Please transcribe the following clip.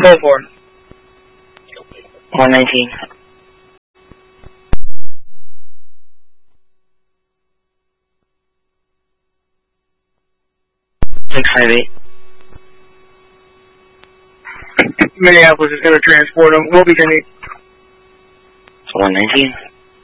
Go for it. 119. 658. Minneapolis is going to transport him. What we going to need? 119.